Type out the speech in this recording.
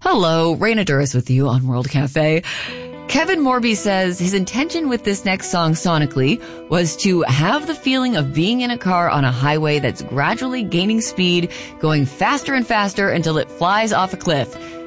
Hello, Raina Duras with you on World Cafe. Kevin Morby says his intention with this next song sonically was to have the feeling of being in a car on a highway that's gradually gaining speed, going faster and faster until it flies off a cliff.